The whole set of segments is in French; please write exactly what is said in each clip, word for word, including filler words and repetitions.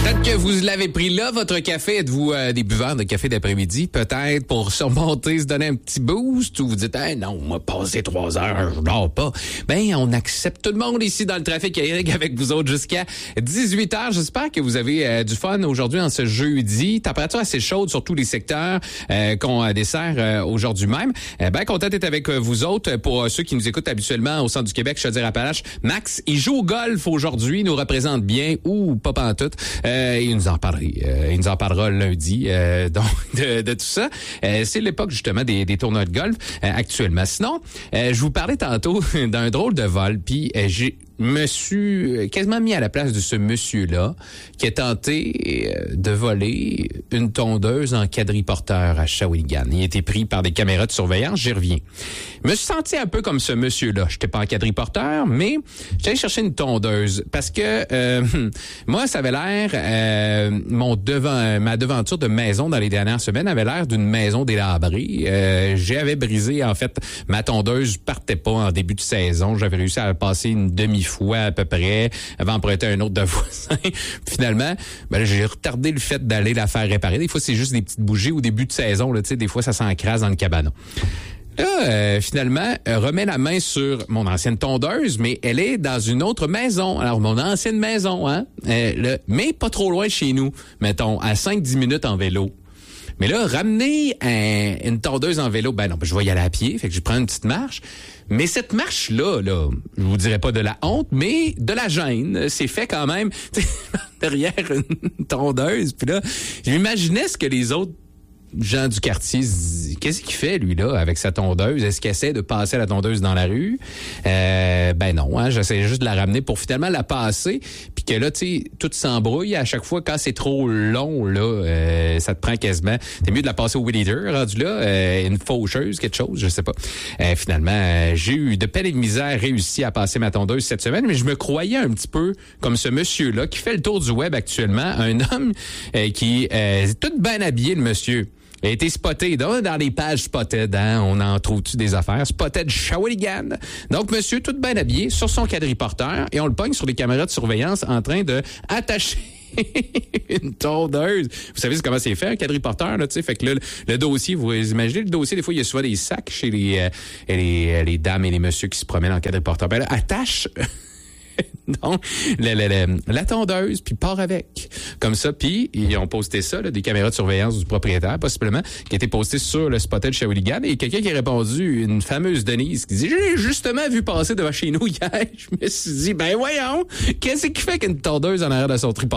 Peut-être que vous l'avez pris là, votre café. Êtes-vous euh, des buveurs de café d'après-midi? Peut-être pour surmonter, se donner un petit boost, ou vous dites, hey, non, on m'a passé trois heures, je dors pas. Ben, on accepte tout le monde ici dans le trafic avec vous autres jusqu'à dix-huit heures. J'espère que vous avez euh, du fun aujourd'hui en ce jeudi. Température assez chaude sur tous les secteurs euh, qu'on euh, dessert euh, aujourd'hui même. Euh, ben, content d'être avec euh, vous autres. Pour euh, ceux qui nous écoutent habituellement au centre du Québec, Chaudière-Appalaches, Max, il joue au golf aujourd'hui, nous représente bien, ou pas pantoute. Euh, il nous en parlera, euh, il nous en parlera lundi euh, donc de, de tout ça. Euh, c'est l'époque justement des, des tournois de golf euh, actuellement. Sinon, euh, je vous parlais tantôt d'un drôle de vol, puis euh, j'ai me suis quasiment mis à la place de ce monsieur-là qui a tenté de voler une tondeuse en quadriporteur à Shawinigan. Il a été pris par des caméras de surveillance, j'y reviens. Je me suis senti un peu comme ce monsieur-là. Je n'étais pas en quadriporteur, mais j'allais chercher une tondeuse parce que euh, moi, ça avait l'air, euh, mon devant, ma devanture de maison dans les dernières semaines avait l'air d'une maison délabrée. Euh, j'avais brisé, en fait, ma tondeuse partait pas en début de saison. J'avais réussi à passer une demi fois à peu près, avant d'emprunter un autre de voisin. Finalement, ben là, j'ai retardé le fait d'aller la faire réparer. Des fois, c'est juste des petites bougies au début de saison. Là, des fois, ça s'encrasse dans le cabanon. Là, euh, finalement, euh, remets la main sur mon ancienne tondeuse, mais elle est dans une autre maison. Alors, mon ancienne maison, hein, euh, là, mais pas trop loin de chez nous, mettons, à cinq à dix minutes en vélo. Mais là, ramener un, une tondeuse en vélo, ben non, ben je vais y aller à pied, fait que je prends une petite marche. Mais cette marche-là, là, je vous dirais pas de la honte, mais de la gêne. C'est fait quand même derrière une tondeuse. Puis là, j'imaginais ce que les autres gens du quartier, qu'est-ce qu'il fait, lui, là, avec sa tondeuse? Est-ce qu'il essaie de passer la tondeuse dans la rue? Euh, ben non, hein, j'essaie juste de la ramener pour finalement la passer, puis que là, tu sais, tout s'embrouille à chaque fois. Quand c'est trop long, là, euh, ça te prend quasiment... C'est mieux de la passer au weed eater, rendu là, euh, une faucheuse, quelque chose, je sais pas. Euh, finalement, euh, j'ai eu de peine et de misère réussi à passer ma tondeuse cette semaine, mais je me croyais un petit peu comme ce monsieur-là qui fait le tour du web actuellement, un homme euh, qui euh, est tout bien habillé, le monsieur. Il a été spoté dans, dans les pages Spotted, hein, on en trouve-tu des affaires? Spotted Shawinigan. Donc, monsieur, tout bien habillé, sur son quadriporteur, et on le pogne sur les caméras de surveillance en train de attacher une tondeuse. Vous savez comment c'est fait, un quadriporteur, là, tu sais? Fait que là, le, le dossier, vous imaginez le dossier, des fois, il y a souvent des sacs chez les, euh, les, les dames et les messieurs qui se promènent en quadriporteur. Ben là, attache... Donc, la, la, la, la tondeuse, puis part avec. Comme ça, puis ils ont posté ça, là, des caméras de surveillance du propriétaire, possiblement, qui a été posté sur le Spotted Shawinigan. Et quelqu'un qui a répondu, une fameuse Denise, qui dit « J'ai justement vu passer devant chez nous hier. » Je me suis dit « Ben voyons, qu'est-ce qui fait qu'une tondeuse en arrière de son triporteur? »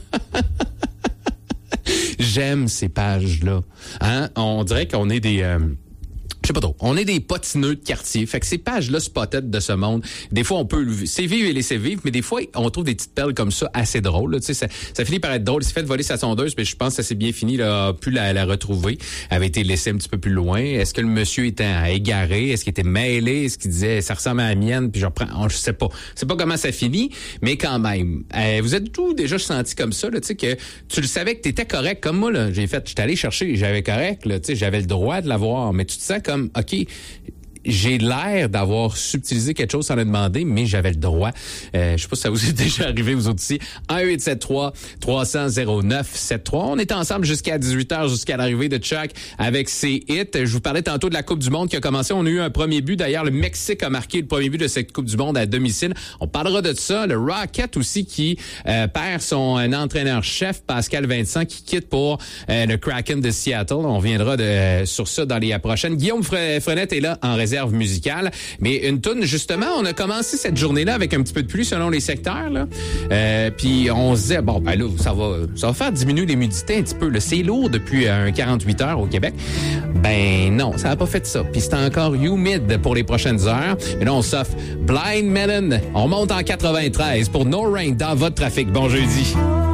J'aime ces pages-là. Hein? On dirait qu'on est des... Euh, Je sais pas trop. On est des potineux de quartier. Fait que ces pages-là Spotted de ce monde, des fois, on peut le c'est vivre et laisser vivre, mais des fois, on trouve des petites perles comme ça assez drôles. Tu sais, ça, ça finit par être drôle. Il s'est fait voler sa tondeuse, mais je pense que ça s'est bien fini. Là, a pu la, la retrouver. Elle avait été laissée un petit peu plus loin. Est-ce que le monsieur était égaré? Est-ce qu'il était mêlé? Est-ce qu'il disait, ça ressemble à la mienne? Puis je reprends. Oh, je sais pas. Je sais pas comment ça finit, mais quand même. Euh, vous êtes tous déjà senti comme ça, là, tu sais, que tu le savais que t'étais correct. Comme moi, là, j'ai fait, j'étais allé chercher, j'avais correct, là, tu sais, j'avais le droit de l'avoir, mais tu te sens comme, OK, j'ai l'air d'avoir subtilisé quelque chose sans le demander, mais j'avais le droit. Euh, je sais pas si ça vous est déjà arrivé, vous autres ici. un huit sept trois trois cents zéro neuf sept trois. On est ensemble jusqu'à dix-huit heures, jusqu'à l'arrivée de Chuck avec ses hits. Je vous parlais tantôt de la Coupe du Monde qui a commencé. On a eu un premier but. D'ailleurs, le Mexique a marqué le premier but de cette Coupe du Monde à domicile. On parlera de ça. Le Rocket aussi qui euh, perd son euh, entraîneur-chef, Pascal Vincent, qui quitte pour euh, le Kraken de Seattle. On reviendra de, euh, sur ça dans les prochaines. Guillaume Frenette est là en réserve musicale. Mais une toune, justement, on a commencé cette journée-là avec un petit peu de pluie selon les secteurs, là. Euh, puis on se disait, bon, ben là, ça va, ça va faire diminuer l'humidité un petit peu. Là. C'est lourd depuis un quarante-huit heures au Québec. Ben non, ça n'a pas fait ça. Puis c'est encore humide pour les prochaines heures. Mais là, on s'offre Blind Melon. On monte en quatre-vingt-treize pour No Rain dans votre trafic. Bon jeudi.